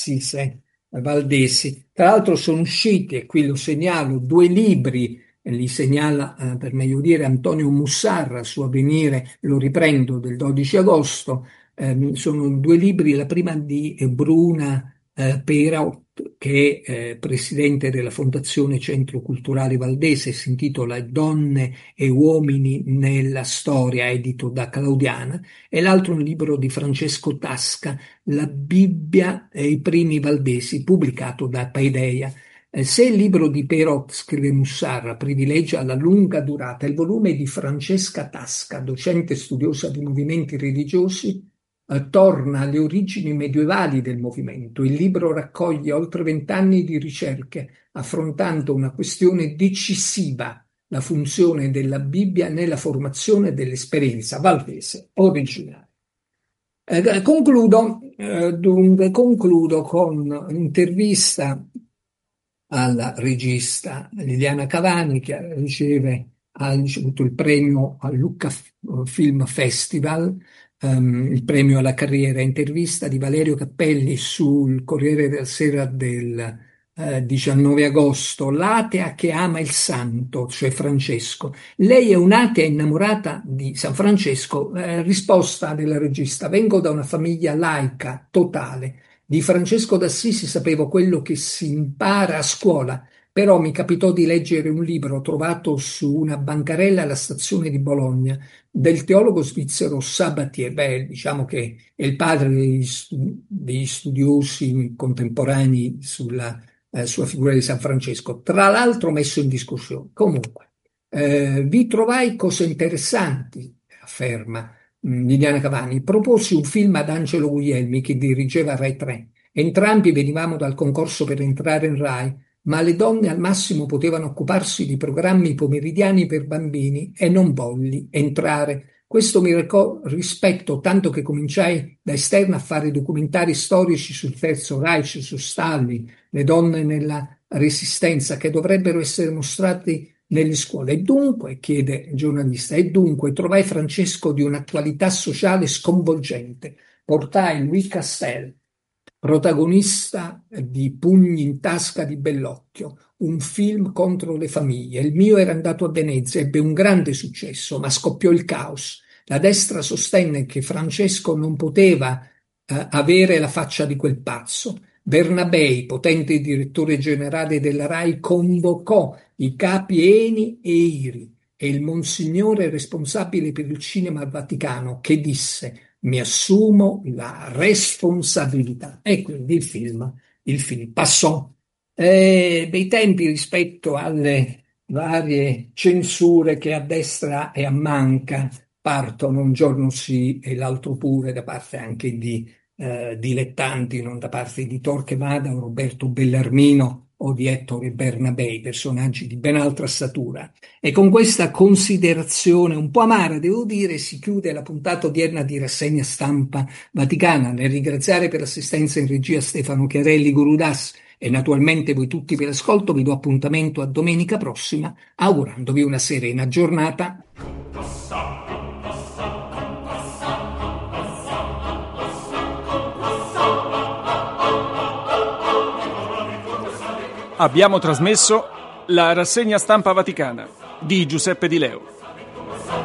Assise Valdesi. Tra l'altro sono usciti, e qui lo segnalo, due libri, li segnala per meglio dire Antonio Mussarra su Avvenire, lo riprendo, del 12 agosto. Sono due libri, la prima di Bruna Pera, che è presidente della Fondazione Centro Culturale Valdese, si intitola Donne e uomini nella storia, edito da Claudiana, e l'altro un libro di Francesco Tasca, La Bibbia e i primi valdesi, pubblicato da Paideia. Se il libro di Perot, scrive Mussarra, privilegia la lunga durata, il volume di Francesca Tasca, docente studiosa di movimenti religiosi, torna alle origini medievali del movimento. Il libro raccoglie oltre 20 anni di ricerche, affrontando una questione decisiva, la funzione della Bibbia nella formazione dell'esperienza valdese originale. Dunque, concludo con un'intervista alla regista Liliana Cavani, che ha ricevuto il premio al Lucca Film Festival, il premio alla carriera. Intervista di Valerio Cappelli sul Corriere della Sera del 19 agosto. L'atea che ama il santo, cioè Francesco. Lei è un'atea innamorata di San Francesco. Risposta della regista: vengo da una famiglia laica totale. Di Francesco d'Assisi sapevo quello che si impara a scuola, però mi capitò di leggere un libro trovato su una bancarella alla stazione di Bologna del teologo svizzero Sabatier. Diciamo che è il padre degli studiosi contemporanei sulla sua figura di San Francesco, tra l'altro messo in discussione. Comunque, vi trovai cose interessanti, afferma Liliana Cavani. Proposi un film ad Angelo Guglielmi, che dirigeva Rai 3. Entrambi venivamo dal concorso per entrare in Rai, ma le donne al massimo potevano occuparsi di programmi pomeridiani per bambini e non volli entrare. Questo mi recò rispetto, tanto che cominciai da esterna a fare documentari storici sul Terzo Reich, su Stalin, le donne nella Resistenza, che dovrebbero essere mostrati nelle scuole. E dunque, chiede il giornalista, e dunque trovai Francesco di un'attualità sociale sconvolgente. Portai Louis Castel, protagonista di Pugni in tasca di Bellocchio, un film contro le famiglie. Il mio era andato a Venezia, ebbe un grande successo, ma scoppiò il caos. La destra sostenne che Francesco non poteva avere la faccia di quel pazzo. Bernabei, potente direttore generale della Rai, convocò i capi Eni e Iri e il monsignore responsabile per il cinema al Vaticano, che disse: mi assumo la responsabilità. E quindi il film passò. Bei tempi rispetto alle varie censure che a destra e a manca partono un giorno sì e l'altro pure, da parte anche di dilettanti, non da parte di Torquemada o Roberto Bellarmino o di Ettore Bernabei, personaggi di ben altra statura. E con questa considerazione un po' amara, devo dire, si chiude la puntata odierna di Rassegna Stampa Vaticana. Nel ringraziare per l'assistenza in regia Stefano Chiarelli Gurudas e naturalmente voi tutti per l'ascolto, vi do appuntamento a domenica prossima, augurandovi una serena giornata. Abbiamo trasmesso la Rassegna Stampa Vaticana di Giuseppe Di Leo.